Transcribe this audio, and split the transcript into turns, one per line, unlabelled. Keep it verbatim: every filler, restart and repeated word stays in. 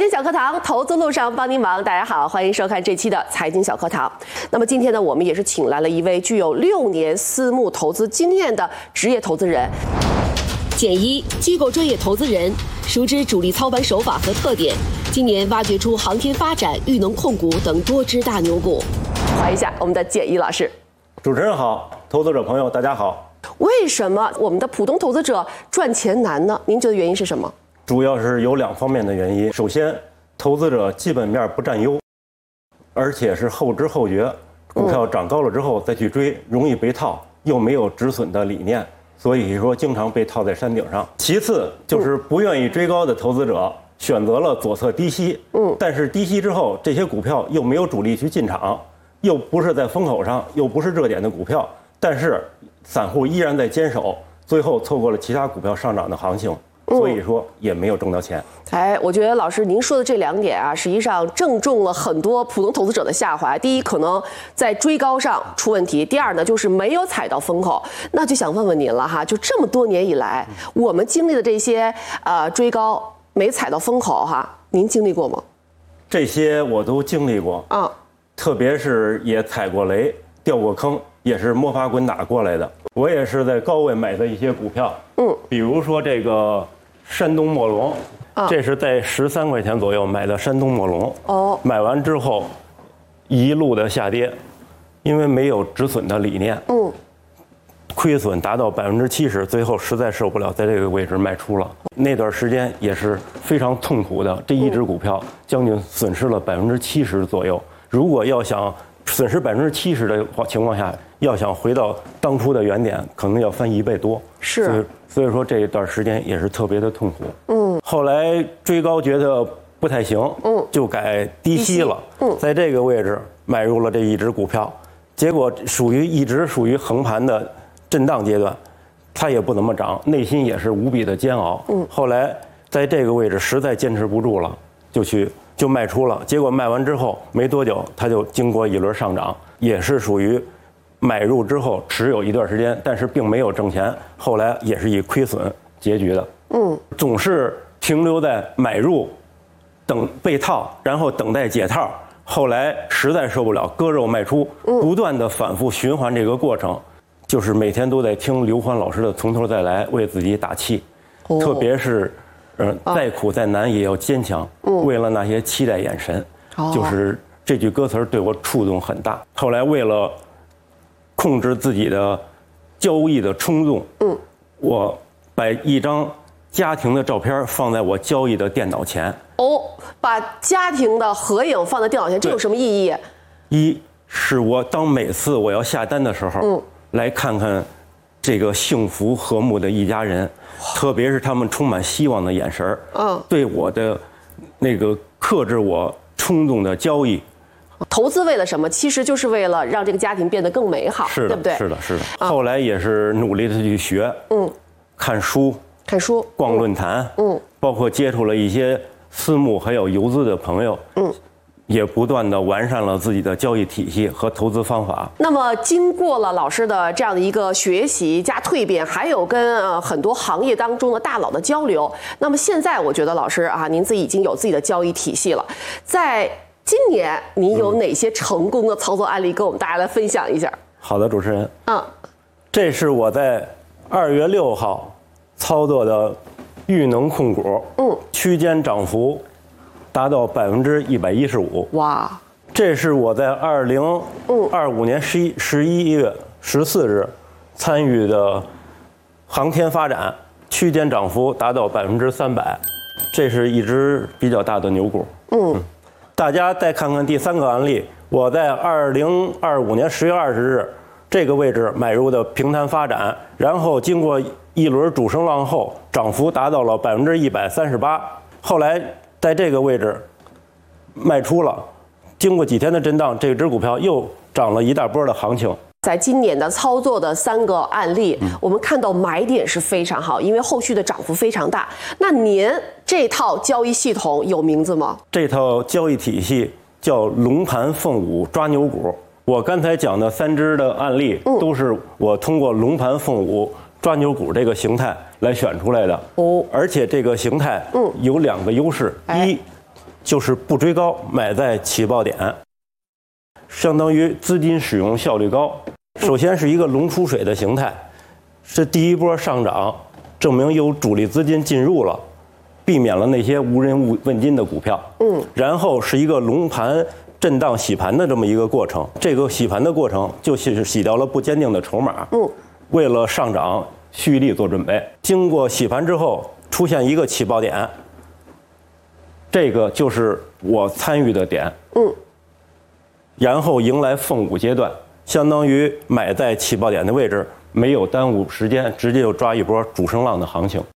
经小课堂，投资路上帮您忙。大家好，欢迎收看这期的财经小课堂。那么今天呢，我们也是请来了一位具有六年私募投资经验的职业投资人。简一，机构专业投资人，熟知主力操盘手法和特点。今年挖掘出航天发展、裕能控股等多只大牛股。欢迎一下我们的简一老师。
主持人好，投资者朋友大家好。
为什么我们的普通投资者赚钱难呢？您觉得原因是什么？
主要是有两方面的原因。首先，投资者基本面不占优，而且是后知后觉，股票涨高了之后再去追，容易被套，又没有止损的理念，所以说经常被套在山顶上。其次就是不愿意追高的投资者选择了左侧低吸，嗯，但是低吸之后，这些股票又没有主力去进场，又不是在风口上，又不是热点的股票，但是散户依然在坚守，最后错过了其他股票上涨的行情。所以说也没有挣到钱。
哎，我觉得老师您说的这两点啊，实际上正中了很多普通投资者的下怀。第一，可能在追高上出问题；第二呢，就是没有踩到风口。那就想问问您了哈，就这么多年以来，我们经历的这些呃追高没踩到风口哈，您经历过吗？
这些我都经历过啊，特别是也踩过雷、掉过坑，也是摸爬滚打过来的。我也是在高位买的一些股票，嗯，比如说这个山东墨龙，啊、这是在十三块钱左右买的山东墨龙。哦，买完之后一路的下跌，因为没有止损的理念，嗯，亏损达到百分之七十，最后实在受不了，在这个位置卖出了。那段时间也是非常痛苦的，这一只股票将近损失了百分之七十左右。如果要想损失百分之七十的情况下，要想回到当初的原点，可能要翻一倍多。
是，
所以所以说这一段时间也是特别的痛苦。嗯，后来追高觉得不太行，嗯，就改低吸了。嗯，在这个位置买入了这一只股票，结果属于一直属于横盘的震荡阶段，它也不怎么涨，内心也是无比的煎熬。嗯，后来在这个位置实在坚持不住了，就去。就卖出了，结果卖完之后没多久，它就经过一轮上涨，也是属于买入之后持有一段时间，但是并没有挣钱，后来也是以亏损结局的。嗯，总是停留在买入，等被套，然后等待解套，后来实在受不了，割肉卖出，不断的反复循环这个过程，就是每天都在听刘欢老师的《从头再来》，为自己打气，哦、特别是。嗯，再苦再难也要坚强。嗯，为了那些期待眼神，哦、就是这句歌词对我触动很大。后来为了控制自己的交易的冲动，嗯，我把一张家庭的照片放在我交易的电脑前。
哦，把家庭的合影放在电脑前，这有什么意义？
一是我当每次我要下单的时候，嗯，来看看这个幸福和睦的一家人。特别是他们充满希望的眼神，嗯，对我的那个克制我冲动的交易，
投资为了什么？其实就是为了让这个家庭变得更美好，
是的，
对不对？
是的，是的。嗯、后来也是努力的去学，嗯，看书，
看书，
逛论坛，嗯，包括接触了一些私募还有游资的朋友，嗯。也不断地完善了自己的交易体系和投资方法。
那么，经过了老师的这样的一个学习加蜕变，还有跟呃很多行业当中的大佬的交流，那么现在我觉得老师啊，您自己已经有自己的交易体系了。在今年，您有哪些成功的操作案例跟我们大家来分享一下？
好的，主持人。嗯，这是我在二月六号操作的裕能控股，嗯，区间涨幅达到百分之一百一十五。哇！这是我在二零二五年十一十一月十四日参与的航天发展，区间涨幅达到百分之三百，这是一只比较大的牛股。嗯，嗯大家再看看第三个案例，我在二零二五年十月二十日这个位置买入的平潭发展，然后经过一轮主升浪后，涨幅达到了百分之一百三十八，后来。在这个位置卖出了，经过几天的震荡，这只股票又涨了一大波的行情。
在今年的操作的三个案例，嗯、我们看到买点是非常好，因为后续的涨幅非常大。那您这套交易系统有名字吗？
这套交易体系叫龙盘凤舞抓牛股。我刚才讲的三只的案例，嗯、都是我通过龙盘凤舞抓牛股这个形态来选出来的哦，而且这个形态嗯有两个优势，哎、一就是不追高，买在起爆点，相当于资金使用效率高。首先是一个龙出水的形态，是第一波上涨，证明有主力资金进入了，避免了那些无人无问津的股票。嗯，然后是一个龙盘震荡洗盘的这么一个过程，这个洗盘的过程就是洗掉了不坚定的筹码。嗯，为了上涨蓄力做准备。经过洗盘之后，出现一个起爆点，这个就是我参与的点。嗯，然后迎来凤舞阶段，相当于买在起爆点的位置，没有耽误时间，直接就抓一波主升浪的行情。